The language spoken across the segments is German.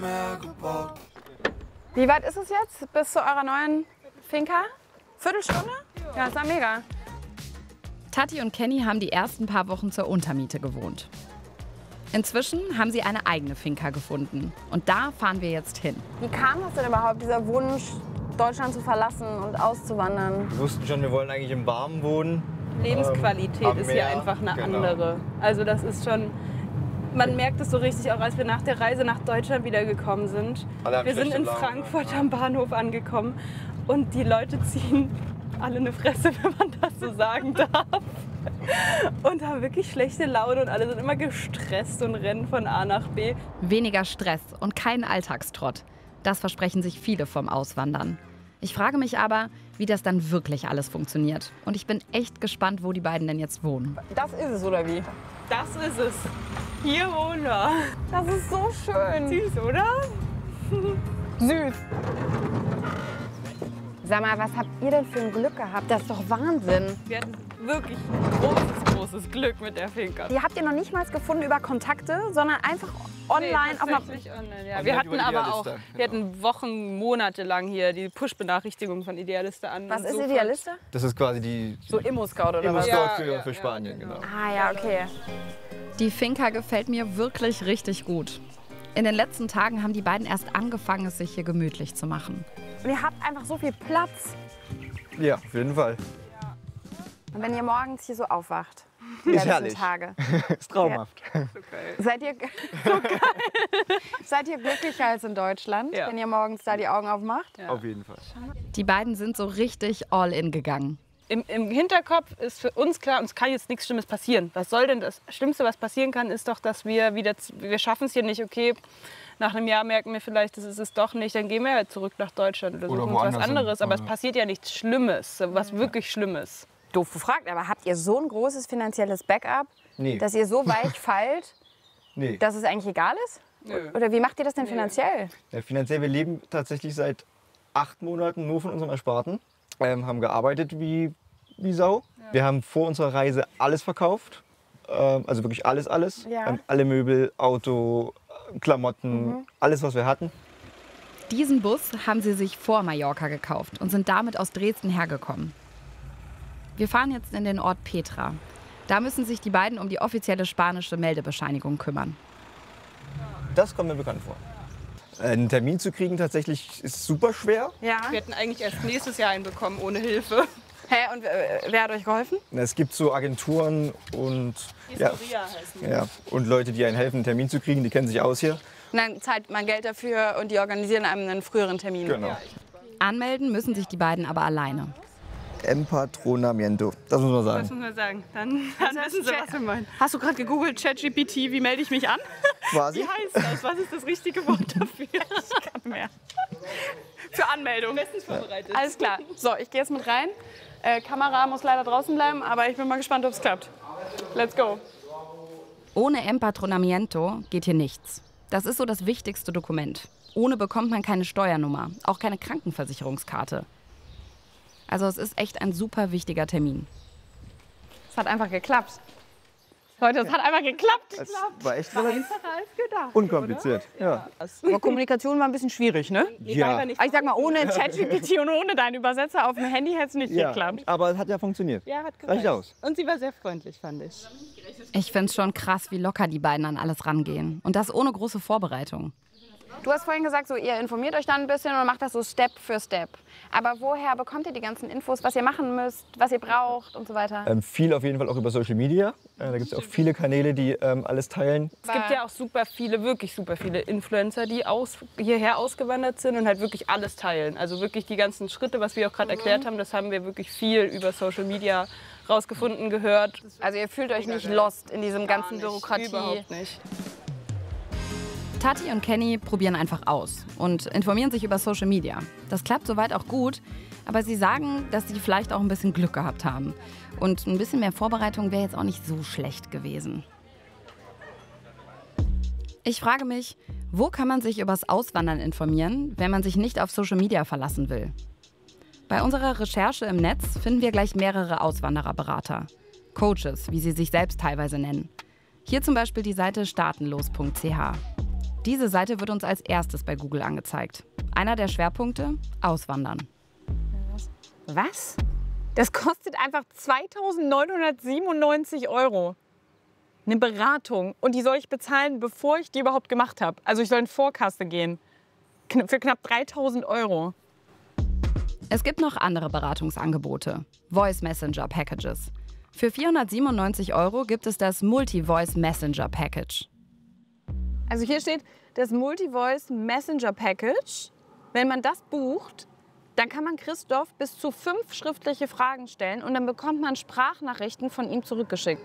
Wie weit ist es jetzt bis zu eurer neuen Finca? Viertelstunde? Ja, ist ja mega. Tati und Kenny haben die ersten paar Wochen zur Untermiete gewohnt. Inzwischen haben sie eine eigene Finca gefunden. Und da fahren wir jetzt hin. Wie kam das denn überhaupt, dieser Wunsch, Deutschland zu verlassen und auszuwandern? Wir wussten schon, wir wollen eigentlich im Warmen wohnen. Lebensqualität am ist Meer, hier einfach eine genau. andere. Also das ist schon, man merkt es so richtig, auch als wir nach der Reise nach Deutschland wiedergekommen sind. Wir sind in Frankfurt am Bahnhof angekommen und die Leute ziehen alle eine Fresse, wenn man das so sagen darf. Und haben wirklich schlechte Laune und alle sind immer gestresst und rennen von A nach B. Weniger Stress und kein Alltagstrott. Das versprechen sich viele vom Auswandern. Ich frage mich aber, wie das dann wirklich alles funktioniert. Und ich bin echt gespannt, wo die beiden denn jetzt wohnen. Das ist es, oder wie? Das ist es. Hier wohnen wir. Das ist so schön. Süß, oder? Süß. Sag mal, was habt ihr denn für ein Glück gehabt? Das ist doch Wahnsinn. Wir hatten wirklich großes Glück mit der Finca. Die habt ihr noch nicht mal gefunden über Kontakte, sondern einfach online auf einer... Online, ja. Wir hatten aber auch, wir hatten Wochen, Monate lang hier die Push-Benachrichtigung von Idealista an. Was ist Idealista? Das ist quasi die So Immo-Scout oder was? Immo-Scout für Spanien, genau. Ah ja, okay. Die Finca gefällt mir wirklich richtig gut. In den letzten Tagen haben die beiden erst angefangen, es sich hier gemütlich zu machen. Und ihr habt einfach so viel Platz. Ja, auf jeden Fall. Und wenn ihr morgens hier so aufwacht, die Ist letzten herrlich. Tage, Ist traumhaft. seid ihr, seid ihr glücklicher als in Deutschland, Ja. wenn ihr morgens da die Augen aufmacht? Ja. Auf jeden Fall. Die beiden sind so richtig all in gegangen. Im Hinterkopf ist für uns klar, uns kann jetzt nichts Schlimmes passieren. Was soll denn das Schlimmste, was passieren kann, ist doch, dass wir schaffen es hier nicht, okay, nach einem Jahr merken wir vielleicht, das ist es doch nicht, dann gehen wir halt zurück nach Deutschland oder suchen uns was woanders hin. anderes. Aber es passiert ja nichts Schlimmes, was wirklich Schlimmes. Doof gefragt, aber habt ihr so ein großes finanzielles Backup, Nee. dass ihr so weich fallt, Nee. dass es eigentlich egal ist? Nö. Oder wie macht ihr das denn finanziell? Ja, finanziell, wir leben tatsächlich seit 8 Monaten nur von unserem Ersparten. Haben gearbeitet wie Sau. Ja. Wir haben vor unserer Reise alles verkauft. Also wirklich alles. Ja. Alle Möbel, Auto, Klamotten, alles, was wir hatten. Diesen Bus haben sie sich vor Mallorca gekauft und sind damit aus Dresden hergekommen. Wir fahren jetzt in den Ort Petra. Da müssen sich die beiden um die offizielle spanische Meldebescheinigung kümmern. Das kommt mir bekannt vor. Einen Termin zu kriegen tatsächlich ist super schwer. Ja. Wir hätten eigentlich erst nächstes Jahr einen bekommen, ohne Hilfe. Hä, und wer hat euch geholfen? Es gibt so Agenturen und, Historia heißen die. ja, und Leute, die einen helfen, einen Termin zu kriegen, die kennen sich aus hier. Und dann zahlt man Geld dafür und die organisieren einem einen früheren Termin. Genau. Anmelden müssen sich die beiden aber alleine. Empadronamiento, das muss man sagen. Das muss man sagen. Dann wissen Sie, was wir meinen. Hast du gerade gegoogelt, ChatGPT, wie melde ich mich an? Quasi. Wie heißt das? Was ist das richtige Wort dafür? Ich kann mehr. Für Anmeldung. Bestens vorbereitet. Alles klar. So, ich gehe jetzt mit rein. Kamera muss leider draußen bleiben, aber ich bin mal gespannt, ob es klappt. Let's go. Ohne Empadronamiento geht hier nichts. Das ist so das wichtigste Dokument. Ohne bekommt man keine Steuernummer, auch keine Krankenversicherungskarte. Also es ist echt ein super wichtiger Termin. Es hat einfach geklappt. Leute, es hat einfach geklappt. Es war echt relativ als gedacht. unkompliziert. Ja. Aber Kommunikation war ein bisschen schwierig, ne? Ja. Ich sag mal, ohne ChatGPT und ohne deinen Übersetzer auf dem Handy hätte es nicht geklappt. Aber es hat ja funktioniert. Ja, hat Reicht aus. Und sie war sehr freundlich, fand ich. Ich finde es schon krass, wie locker die beiden an alles rangehen. Und das ohne große Vorbereitung. Du hast vorhin gesagt, so, ihr informiert euch dann ein bisschen und macht das so Step für Step. Aber woher bekommt ihr die ganzen Infos, was ihr machen müsst, was ihr braucht und so weiter? Viel auf jeden Fall auch über Social Media. Da gibt es auch viele Kanäle, die alles teilen. Es gibt ja auch super viele, wirklich super viele Influencer, die hierher ausgewandert sind und halt wirklich alles teilen. Also wirklich die ganzen Schritte, was wir auch gerade erklärt haben, das haben wir wirklich viel über Social Media rausgefunden, gehört. Also ihr fühlt euch nicht lost in diesem ganzen Bürokratie. Überhaupt nicht. Tati und Kenny probieren einfach aus und informieren sich über Social Media. Das klappt soweit auch gut, aber sie sagen, dass sie vielleicht auch ein bisschen Glück gehabt haben. Und ein bisschen mehr Vorbereitung wäre jetzt auch nicht so schlecht gewesen. Ich frage mich, wo kann man sich übers Auswandern informieren, wenn man sich nicht auf Social Media verlassen will? Bei unserer Recherche im Netz finden wir gleich mehrere Auswandererberater. Coaches, wie sie sich selbst teilweise nennen. Hier zum Beispiel die Seite staatenlos.ch. Diese Seite wird uns als erstes bei Google angezeigt. Einer der Schwerpunkte: Auswandern. Was? Das kostet einfach 2.997 €. Eine Beratung. Und die soll ich bezahlen, bevor ich die überhaupt gemacht habe. Also ich soll in Vorkasse gehen. Für knapp 3.000 €. Es gibt noch andere Beratungsangebote. Voice Messenger Packages. Für 497 € gibt es das Multi-Voice Messenger Package. Also hier steht das Multi-Voice Messenger Package. Wenn man das bucht, dann kann man Christoph bis zu 5 schriftliche Fragen stellen und dann bekommt man Sprachnachrichten von ihm zurückgeschickt.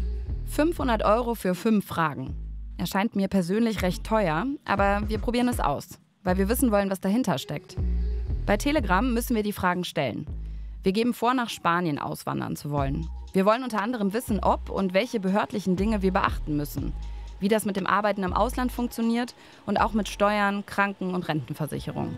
500 € für 5 Fragen. Erscheint mir persönlich recht teuer, aber wir probieren es aus, weil wir wissen wollen, was dahinter steckt. Bei Telegram müssen wir die Fragen stellen. Wir geben vor, nach Spanien auswandern zu wollen. Wir wollen unter anderem wissen, ob und welche behördlichen Dinge wir beachten müssen, wie das mit dem Arbeiten im Ausland funktioniert und auch mit Steuern, Kranken- und Rentenversicherung.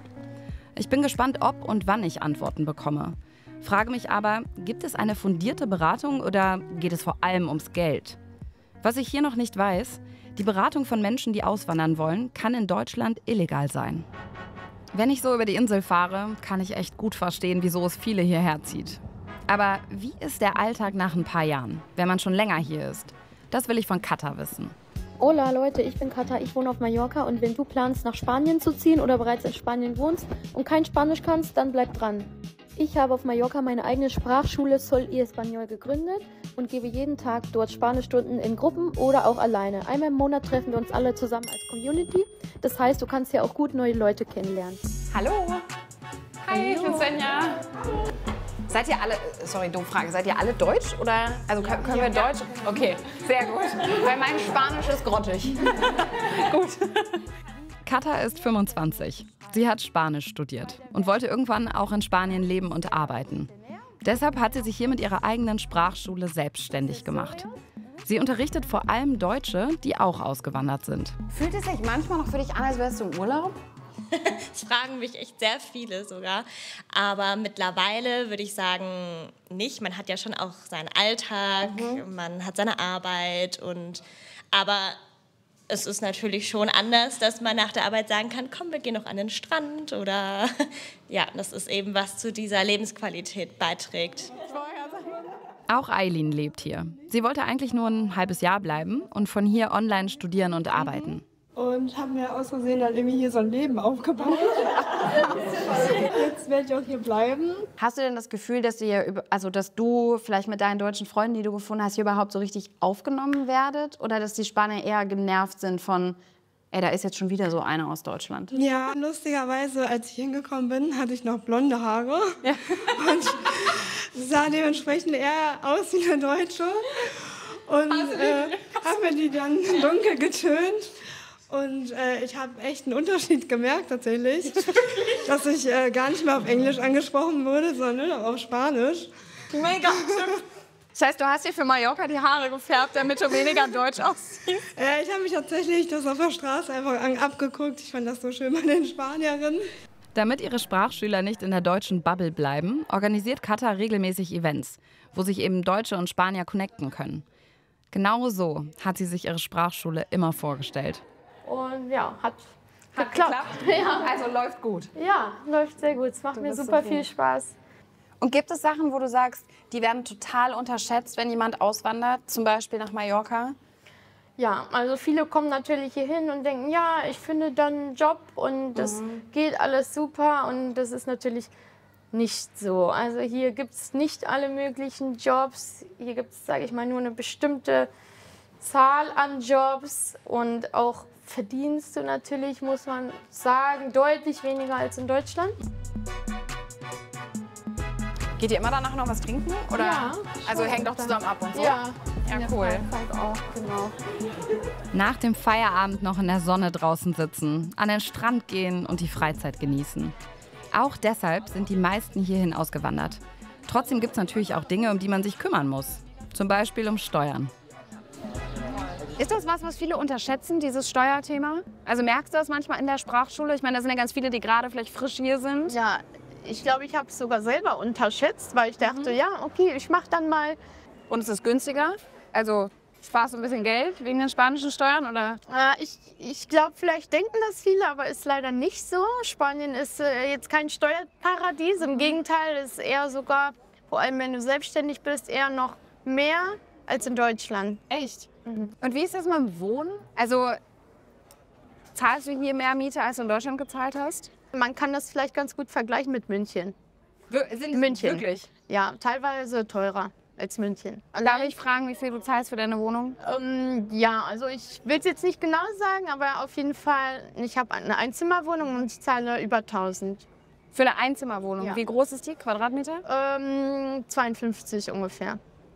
Ich bin gespannt, ob und wann ich Antworten bekomme. Frage mich aber, gibt es eine fundierte Beratung oder geht es vor allem ums Geld? Was ich hier noch nicht weiß, die Beratung von Menschen, die auswandern wollen, kann in Deutschland illegal sein. Wenn ich so über die Insel fahre, kann ich echt gut verstehen, wieso es viele hierher zieht. Aber wie ist der Alltag nach ein paar Jahren, wenn man schon länger hier ist? Das will ich von Katha wissen. Hola Leute, ich bin Katha, ich wohne auf Mallorca und wenn du planst nach Spanien zu ziehen oder bereits in Spanien wohnst und kein Spanisch kannst, dann bleib dran. Ich habe auf Mallorca meine eigene Sprachschule Sol y Español gegründet und gebe jeden Tag dort Spanischstunden in Gruppen oder auch alleine. Einmal im Monat treffen wir uns alle zusammen als Community. Das heißt, du kannst ja auch gut neue Leute kennenlernen. Hallo. Hi, ich bin Svenja. Seid ihr alle, sorry, doofe Frage, seid ihr alle Deutsch oder, also können wir Deutsch? Okay, sehr gut, weil mein Spanisch ist grottig. Gut. Katha ist 25. Sie hat Spanisch studiert und wollte irgendwann auch in Spanien leben und arbeiten. Deshalb hat sie sich hier mit ihrer eigenen Sprachschule selbstständig gemacht. Sie unterrichtet vor allem Deutsche, die auch ausgewandert sind. Fühlt es sich manchmal noch für dich an, als wärst du im Urlaub? Das fragen mich echt sehr viele sogar. Aber mittlerweile würde ich sagen, nicht. Man hat ja schon auch seinen Alltag, man hat seine Arbeit. Aber es ist natürlich schon anders, dass man nach der Arbeit sagen kann, komm, wir gehen noch an den Strand. Oder ja, das ist eben, was zu dieser Lebensqualität beiträgt. Auch Eileen lebt hier. Sie wollte eigentlich nur ein halbes Jahr bleiben und von hier online studieren und arbeiten. Und habe mir aus Versehen dann irgendwie hier so ein Leben aufgebaut. Jetzt werde ich auch hier bleiben. Hast du denn das Gefühl, dass dass du vielleicht mit deinen deutschen Freunden, die du gefunden hast, hier überhaupt so richtig aufgenommen werdet? Oder dass die Spanier eher genervt sind von, ey, da ist jetzt schon wieder so einer aus Deutschland? Ja, lustigerweise, als ich hingekommen bin, hatte ich noch blonde Haare. Ja. Und sah dementsprechend eher aus wie eine Deutsche. Und habe mir die dann dunkel getönt. Und ich habe echt einen Unterschied gemerkt tatsächlich, dass ich gar nicht mehr auf Englisch angesprochen wurde, sondern auf Spanisch. Mega. Das heißt, du hast dir für Mallorca die Haare gefärbt, damit du weniger deutsch aussiehst? Ich habe mich tatsächlich das auf der Straße einfach abgeguckt. Ich fand das so schön bei den Spanierinnen. Damit ihre Sprachschüler nicht in der deutschen Bubble bleiben, organisiert Katha regelmäßig Events, wo sich eben Deutsche und Spanier connecten können. Genau so hat sie sich ihre Sprachschule immer vorgestellt. Und ja, hat geklappt. Ja, also läuft gut. Ja, läuft sehr gut. Es macht mir super viel Spaß. Und gibt es Sachen, wo du sagst, die werden total unterschätzt, wenn jemand auswandert, zum Beispiel nach Mallorca? Ja, also viele kommen natürlich hier hin und denken, ja, ich finde dann einen Job und das geht alles super und das ist natürlich nicht so. Also hier gibt es nicht alle möglichen Jobs. Hier gibt es, sage ich mal, nur eine bestimmte Zahl an Jobs und auch verdienst du natürlich, muss man sagen, deutlich weniger als in Deutschland. Geht ihr immer danach noch was trinken? Oder? Ja. Also hängt doch zusammen ab und so? Ja, ja, cool. Auch, genau. Nach dem Feierabend noch in der Sonne draußen sitzen, an den Strand gehen und die Freizeit genießen. Auch deshalb sind die meisten hierhin ausgewandert. Trotzdem gibt es natürlich auch Dinge, um die man sich kümmern muss. Zum Beispiel um Steuern. Ist das was viele unterschätzen, dieses Steuerthema? Also merkst du das manchmal in der Sprachschule? Ich meine, da sind ja ganz viele, die gerade vielleicht frisch hier sind. Ja, ich glaube, ich habe es sogar selber unterschätzt, weil ich dachte, ja, okay, ich mache dann mal. Und es ist günstiger? Also Sparst du ein bisschen Geld wegen den spanischen Steuern, oder? Ich glaube, vielleicht denken das viele, aber ist leider nicht so. Spanien ist jetzt kein Steuerparadies. Im Gegenteil, ist eher sogar, vor allem wenn du selbstständig bist, eher noch mehr als in Deutschland. Echt? Mhm. Und wie ist das mit dem Wohnen? Also zahlst du hier mehr Miete, als du in Deutschland gezahlt hast? Man kann das vielleicht ganz gut vergleichen mit München. München? Wirklich? Ja, teilweise teurer als München. Darf ich fragen, wie viel du zahlst für deine Wohnung? Ja, also ich will es jetzt nicht genau sagen, aber auf jeden Fall, ich habe eine Einzimmerwohnung und ich zahle über 1000. Für eine Einzimmerwohnung? Ja. Wie groß ist die? Quadratmeter? 52 ungefähr.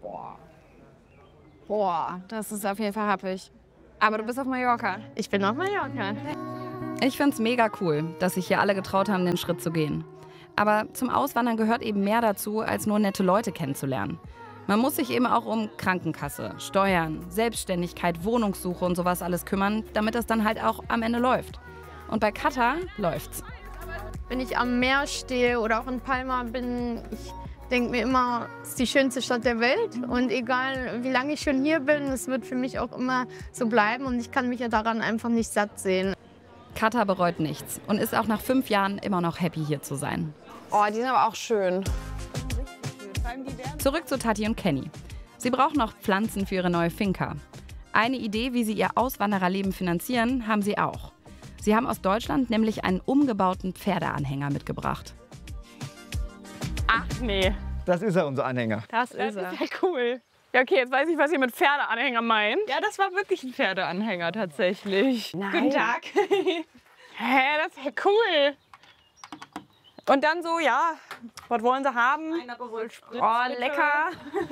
Boah, das ist auf jeden Fall happig. Aber du bist auf Mallorca. Ich bin auf Mallorca. Ich find's mega cool, dass sich hier alle getraut haben, den Schritt zu gehen. Aber zum Auswandern gehört eben mehr dazu, als nur nette Leute kennenzulernen. Man muss sich eben auch um Krankenkasse, Steuern, Selbstständigkeit, Wohnungssuche und sowas alles kümmern, damit es dann halt auch am Ende läuft. Und bei Qatar läuft's. Wenn ich am Meer stehe oder auch in Palma bin, ich denke mir immer, es ist die schönste Stadt der Welt. Und egal, wie lange ich schon hier bin, es wird für mich auch immer so bleiben. Und ich kann mich ja daran einfach nicht satt sehen. Qatar bereut nichts und ist auch nach 5 Jahren immer noch happy, hier zu sein. Oh, die sind aber auch schön. Zurück zu Tati und Kenny. Sie brauchen noch Pflanzen für ihre neue Finca. Eine Idee, wie sie ihr Auswandererleben finanzieren, haben sie auch. Sie haben aus Deutschland nämlich einen umgebauten Pferdeanhänger mitgebracht. Ach nee. Das ist ja unser Anhänger. Das ist ja cool. Ja, okay, jetzt weiß ich, was ihr mit Pferdeanhänger meint. Ja, das war wirklich ein Pferdeanhänger tatsächlich. Nein. Guten Tag. Hä, das ist ja cool. Und dann so, ja, was wollen sie haben? Oh, lecker.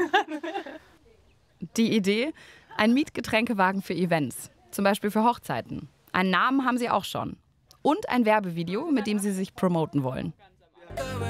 Die Idee? Ein Mietgetränkewagen für Events, zum Beispiel für Hochzeiten. Einen Namen haben sie auch schon. Und ein Werbevideo, mit dem sie sich promoten wollen.